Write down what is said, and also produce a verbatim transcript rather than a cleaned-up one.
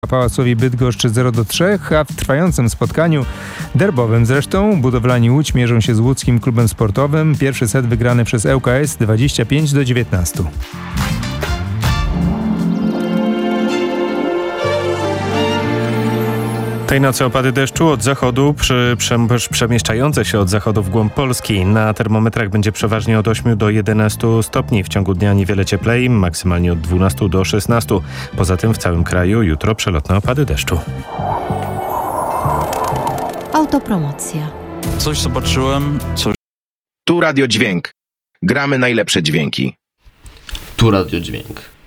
Pałacowi Bydgoszcz zero do trzech, a w trwającym spotkaniu, derbowym zresztą, budowlani Łódź mierzą się z łódzkim klubem sportowym. Pierwszy set wygrany przez L K S dwadzieścia pięć do dziewiętnastu. Tej nocy opady deszczu od zachodu, przy, prze, przemieszczające się od zachodu w głąb Polski. Na termometrach będzie przeważnie od ośmiu do jedenastu stopni. W ciągu dnia niewiele cieplej, maksymalnie od dwunastu do szesnastu. Poza tym w całym kraju jutro przelotne opady deszczu. Autopromocja. Coś zobaczyłem, coś... Tu Radio Dźwięk. Gramy najlepsze dźwięki. Tu Radio Dźwięk.